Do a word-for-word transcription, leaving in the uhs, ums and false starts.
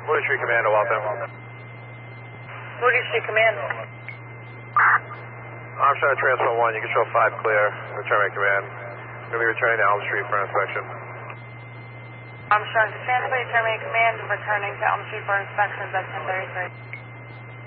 Moody Street Commando, Waltham. Moody Street Commando. Armstrong Transfer one, you can show five clear. Return at command. We're going to be returning to Elm Street for inspection. Armstrong Transfer, returning command, returning to Elm Street for inspections at ten thirty-three.